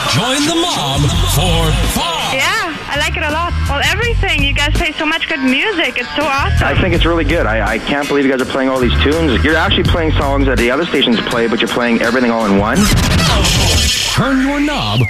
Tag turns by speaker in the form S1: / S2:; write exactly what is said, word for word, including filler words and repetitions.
S1: Join the mob for fun.
S2: Yeah, I like it a lot. Well, everything. You guys play so much good music. It's so awesome.
S3: I think it's really good. I, I can't believe you guys are playing all these tunes. You're actually playing songs that the other stations play, but you're playing everything all in one.
S1: Turn your knob